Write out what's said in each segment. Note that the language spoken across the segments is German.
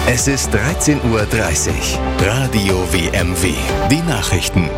Es ist 13:30 Uhr. Radio WMW. Die Nachrichten.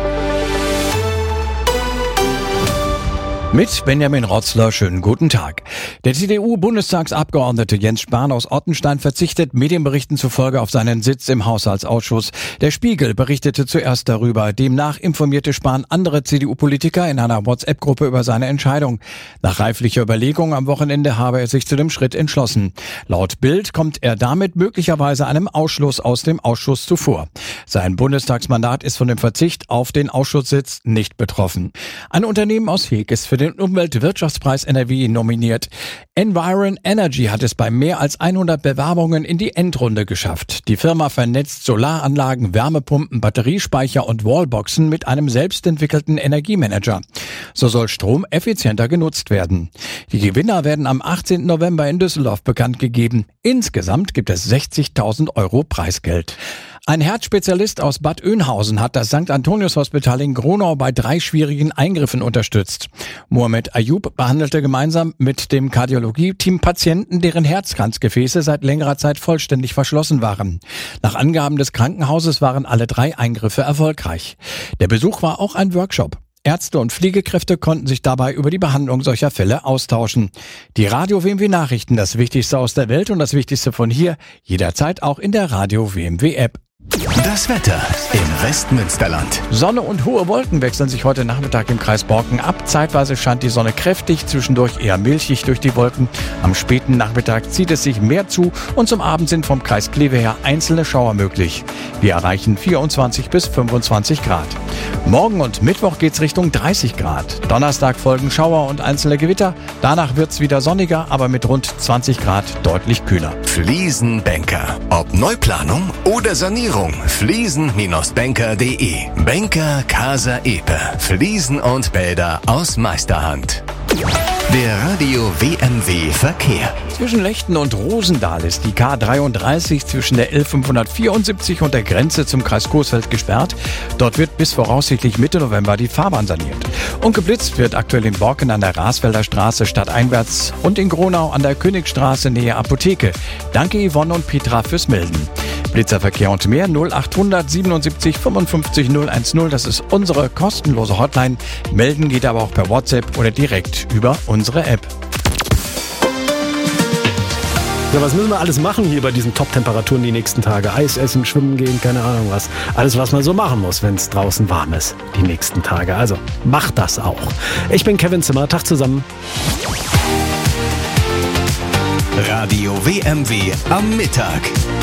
Mit Benjamin Rotzler, schönen guten Tag. Der CDU-Bundestagsabgeordnete Jens Spahn aus Ottenstein verzichtet Medienberichten zufolge auf seinen Sitz im Haushaltsausschuss. Der Spiegel berichtete zuerst darüber. Demnach informierte Spahn andere CDU-Politiker in einer WhatsApp-Gruppe über seine Entscheidung. Nach reiflicher Überlegung am Wochenende habe er sich zu dem Schritt entschlossen. Laut Bild kommt er damit möglicherweise einem Ausschluss aus dem Ausschuss zuvor. Sein Bundestagsmandat ist von dem Verzicht auf den Ausschusssitz nicht betroffen. Ein Unternehmen aus Heeg ist für den Umweltwirtschaftspreis NRW nominiert. Environ Energy hat es bei mehr als 100 Bewerbungen in die Endrunde geschafft. Die Firma vernetzt Solaranlagen, Wärmepumpen, Batteriespeicher und Wallboxen mit einem selbstentwickelten Energiemanager. So soll Strom effizienter genutzt werden. Die Gewinner werden am 18. November in Düsseldorf bekannt gegeben. Insgesamt gibt es 60.000 Euro Preisgeld. Ein Herzspezialist aus Bad Oeynhausen hat das St. Antonius Hospital in Gronau bei 3 schwierigen Eingriffen unterstützt. Mohamed Ayub behandelte gemeinsam mit dem Kardiologie-Team Patienten, deren Herzkranzgefäße seit längerer Zeit vollständig verschlossen waren. Nach Angaben des Krankenhauses waren alle 3 Eingriffe erfolgreich. Der Besuch war auch ein Workshop. Ärzte und Pflegekräfte konnten sich dabei über die Behandlung solcher Fälle austauschen. Die Radio WMW Nachrichten, das Wichtigste aus der Welt und das Wichtigste von hier, jederzeit auch in der Radio WMW App. Das Wetter im Westmünsterland. Sonne und hohe Wolken wechseln sich heute Nachmittag im Kreis Borken ab. Zeitweise scheint die Sonne kräftig, zwischendurch eher milchig durch die Wolken. Am späten Nachmittag zieht es sich mehr zu und zum Abend sind vom Kreis Kleve her einzelne Schauer möglich. Wir erreichen 24 bis 25 Grad. Morgen und Mittwoch geht's Richtung 30 Grad. Donnerstag folgen Schauer und einzelne Gewitter. Danach wird's wieder sonniger, aber mit rund 20 Grad deutlich kühler. Fliesenbanker. Ob Neuplanung oder Sanierung. Fliesen-banker.de. Banker Casa Epe. Fliesen und Bäder aus Meisterhand. Der Radio WMW Verkehr. Zwischen Lechten und Rosendahl ist die K33 zwischen der L574 und der Grenze zum Kreis Coesfeld gesperrt. Dort wird bis voraussichtlich Mitte November die Fahrbahn saniert. Und geblitzt wird aktuell in Borken an der Rasfelder Straße stadteinwärts und in Gronau an der Königstraße nähe Apotheke. Danke Yvonne und Petra fürs Melden. Blitzerverkehr und mehr 0800 77 55 010. Das ist unsere kostenlose Hotline. Melden geht aber auch per WhatsApp oder direkt über unsere App. Ja, was müssen wir alles machen hier bei diesen Top-Temperaturen die nächsten Tage? Eis essen, schwimmen gehen, keine Ahnung was. Alles, was man so machen muss, wenn es draußen warm ist die nächsten Tage. Also macht das auch. Ich bin Kevin Zimmer. Tag zusammen. Radio WMW am Mittag.